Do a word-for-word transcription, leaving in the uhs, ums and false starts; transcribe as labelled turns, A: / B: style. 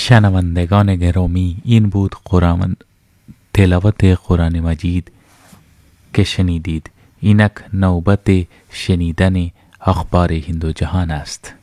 A: شنوندگان گرامی، این بود قرآن تلاوت قرآن مجید که شنیدید. اینک نوبت شنیدن اخبار هند و جهان است.